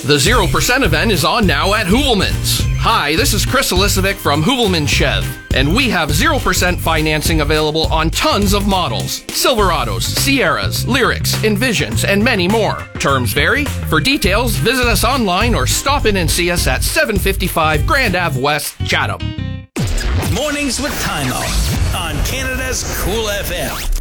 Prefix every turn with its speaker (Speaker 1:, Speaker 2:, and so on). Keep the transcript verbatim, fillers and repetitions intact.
Speaker 1: The zero percent event is on now at Hoovelmans. Hi, this is Chris Elisovic from Hoovelman Chev, and we have zero percent financing available on tons of models. Silverados, Sierras, Lyrics, Envisions, and many more. Terms vary. For details, visit us online or stop in and see us at seven fifty-five Grand Ave West, Chatham.
Speaker 2: Mornings with Time Out on Canada's Cool F M.